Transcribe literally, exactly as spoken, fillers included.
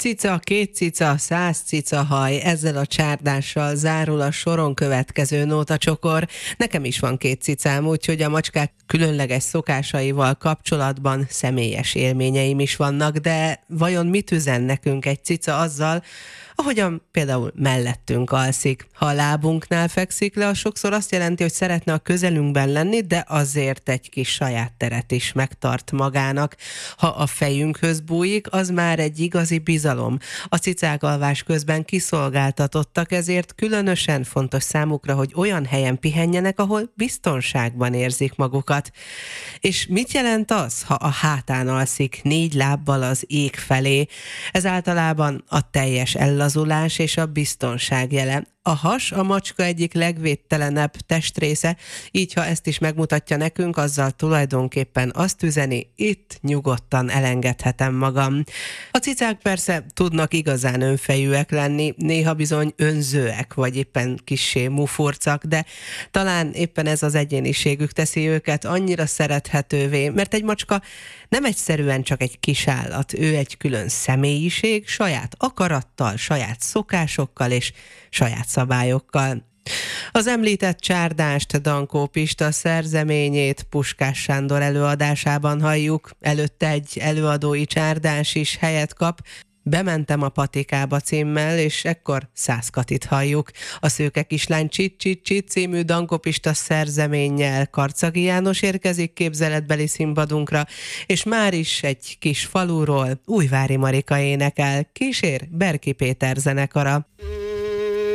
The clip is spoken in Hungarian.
cica, két cica, száz cica haj, ezzel a csárdással zárul a soron következő nótacsokor. Nekem is van két cicám, úgyhogy a macskák különleges szokásaival kapcsolatban személyes élményeim is vannak, de vajon mit üzen nekünk egy cica azzal, ahogyan például mellettünk alszik? Ha a lábunknál fekszik le, az sokszor azt jelenti, hogy szeretne a közelünkben lenni, de azért egy kis saját teret is megtart magának. Ha a fejünkhöz bújik, az már egy igazi bizalom. A cicák alvás közben kiszolgáltatottak, ezért különösen fontos számukra, hogy olyan helyen pihenjenek, ahol biztonságban érzik magukat. És mit jelent az, ha a hátán alszik négy lábbal az ég felé? Ez általában a teljes ellazulás és a biztonság jele. A has a macska egyik legvédtelenebb testrésze, így ha ezt is megmutatja nekünk, azzal tulajdonképpen azt üzeni, itt nyugodtan elengedhetem magam. A cicák persze tudnak igazán önfejűek lenni, néha bizony önzőek, vagy éppen kissé mufurcak, de talán éppen ez az egyéniségük teszi őket annyira szerethetővé, mert egy macska nem egyszerűen csak egy kis állat, ő egy külön személyiség, saját akarattal, saját szokásokkal és saját szabályokkal. Az említett csárdást, Dankó Pista szerzeményét Puskás Sándor előadásában halljuk, előtte egy előadói csárdás is helyet kap, Bementem a patikába címmel, és ekkor Szász Katit halljuk. A Szőke kislány Csit Csit Csit című Dankó Pista szerzeménnyel Karcagi János érkezik képzeletbeli színpadunkra, és már is egy kis faluról Újvári Marika énekel, kísér Berki Péter zenekara.